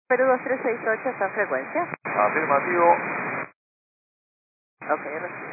Perú 2368, ¿está en frecuencia? Afirmativo. Ok, recibo.